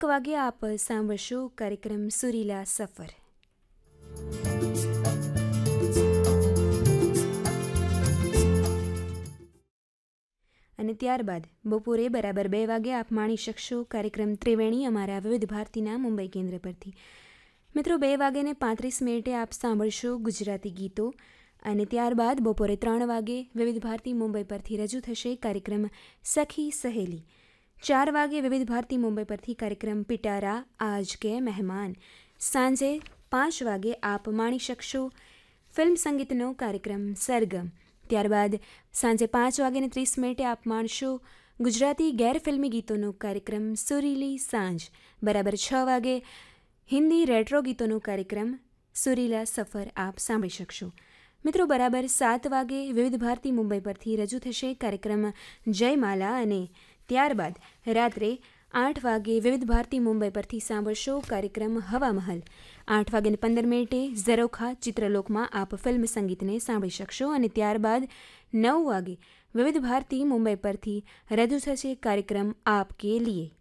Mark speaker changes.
Speaker 1: વાગે આપ સાંભળશો કાર્યક્રમ સુરીલા સફર. અને ત્યારબાદ બપોરે બરાબર 2 વાગે આપ માણી શકશો કાર્યક્રમ ત્રિવેણી અમારા વિવિધ ભારતીના મુંબઈ કેન્દ્ર પરથી. મિત્રો, 2 વાગ્યે 35 મિનિટે આપ સાંભળશો ગુજરાતી ગીતો. અને ત્યારબાદ બપોરે 3 વાગે વિવિધ ભારતી મુંબઈ પરથી રજૂ થશે કાર્યક્રમ સખી સહેલી. 4 વાગે વિવિધ ભારતી મુંબઈ પરથી કાર્યક્રમ પિટારા આજ કે મહેમાન. સાંજે 5 વાગે આપ માણી શકશો ફિલ્મ સંગીતનો કાર્યક્રમ સરગમ. ત્યારબાદ સાંજે 5 વાગ્યે 30 મિનિટે આપ માણશો ગુજરાતી ગેરફિલ્મી ગીતોનો કાર્યક્રમ સુરીલી સાંજ. બરાબર 6 વાગે હિન્દી રેટ્રો ગીતોનો કાર્યક્રમ સુરીલા સફર આપ સાંભળી શકશો. મિત્રો, બરાબર 7 વાગે વિવિધ ભારતી મુંબઈ પરથી રજૂ થશે કાર્યક્રમ જયમાલા. અને ત્યારબાદ રાત્રે 8 વાગે વિવિધ ભારતી મુંબઈ પરથી સાંભળશો કાર્યક્રમ હવા મહલ. 8 વાગ્યે 15 મિનિટે ઝરોખા ચિત્રલોકમાં આપ ફિલ્મ સંગીતને સાંભળી શકશો. અને ત્યારબાદ 9 વાગે વિવિધ ભારતી મુંબઈ પરથી રજૂ થશે કાર્યક્રમ આપકે લીએ.